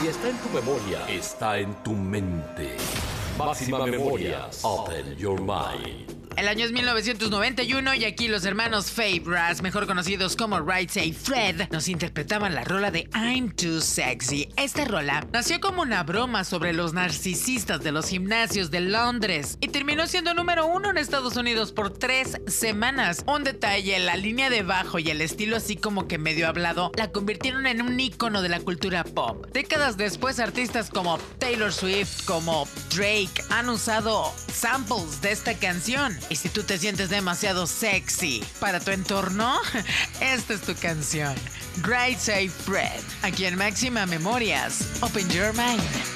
Si está en tu memoria, está en tu mente. Máxima Memorias. Open your mind. El año es 1991 y aquí los hermanos Fabras, mejor conocidos como Right Say Fred, nos interpretaban la rola de I'm Too Sexy. Esta rola nació como una broma sobre los narcisistas de los gimnasios de Londres y terminó siendo número 1 en Estados Unidos por 3 semanas. Un detalle, la línea de bajo y el estilo así como que medio hablado la convirtieron en un ícono de la cultura pop. Décadas después, artistas como Taylor Swift, como Drake, han usado samples de esta canción. Y si tú te sientes demasiado sexy para tu entorno, esta es tu canción. Right Say Fred, aquí en Máxima Memorias. Open your mind.